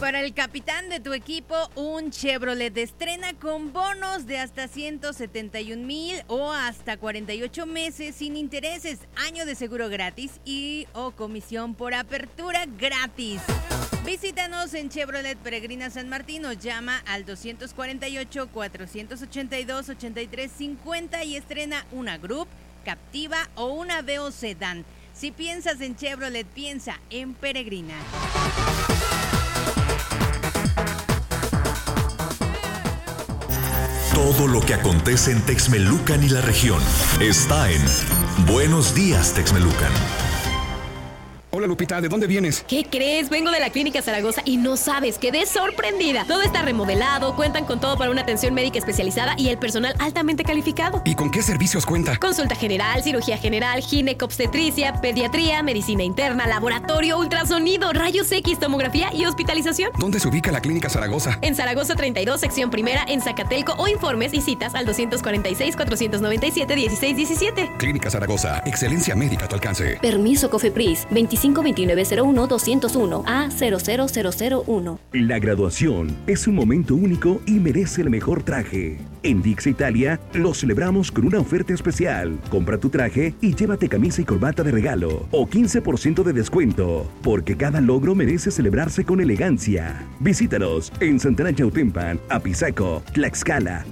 para el capitán de tu equipo, un Chevrolet estrena con bonos de hasta 171,000 o hasta 48 meses sin intereses, año de seguro gratis y o comisión por apertura gratis. Visítanos en Chevrolet Peregrina San Martín o llama al 248-482-8350 y estrena una Group, Captiva o una VO Sedán. Si piensas en Chevrolet, piensa en Peregrina. Todo lo que acontece en Texmelucan y la región está en Buenos Días, Texmelucan. Hola, Lupita, ¿de dónde vienes? ¿Qué crees? Vengo de la Clínica Zaragoza y no sabes, quedé sorprendida. Todo está remodelado, cuentan con todo para una atención médica especializada y el personal altamente calificado. ¿Y con qué servicios cuenta? Consulta general, cirugía general, ginecobstetricia, pediatría, medicina interna, laboratorio, ultrasonido, rayos X, tomografía y hospitalización. ¿Dónde se ubica la Clínica Zaragoza? En Zaragoza 32, sección primera, en Zacatelco, o informes y citas al 246-497-1617. Clínica Zaragoza, excelencia médica a tu alcance. Permiso COFEPRIS 252901-201 A00001. La graduación es un momento único y merece el mejor traje. En Dixa Italia lo celebramos con una oferta especial. Compra tu traje y llévate camisa y corbata de regalo o 15% de descuento, porque cada logro merece celebrarse con elegancia. Visítanos en Santana Chautempan, Apizaco, Tlaxcala,